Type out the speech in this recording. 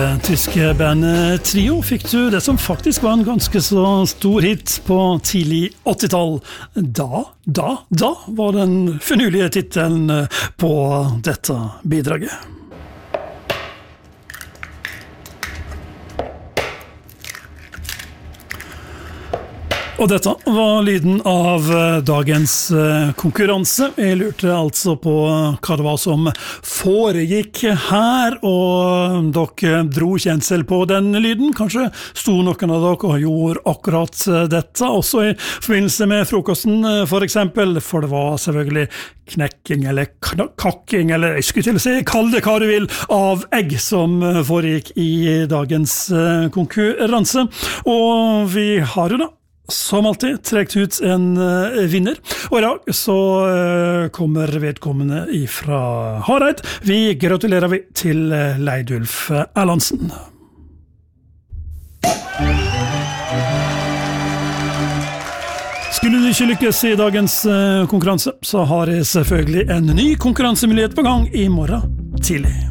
tyske bandet Trio fikk du det som faktisk var en ganske så stor hit på tidlig 80-tall. Da var den finurlige titelen på dette bidraget. Og dette var lyden av dagens konkurranse. Jeg lurte altså på hva det var som foregikk her, og dere dro kjensel på den lyden. Kanskje sto noen av dere og gjorde akkurat dette, også i forbindelse med frokosten for eksempel, for det var selvfølgelig knekking eller kakking, eller jeg skulle til å si, kall det hva du vil, av egg som foregikk i dagens konkurranse. Og vi har jo da som alltid trekt ut en vinner, og i dag så kommer vedkommende ifra Hareid. Vi gratulerer til Leidulf Erlandsen. Skulle du ikke lykkes i dagens konkurranse, så har jeg selvfølgelig en ny konkurransemulighet på gang i morgen tidlig.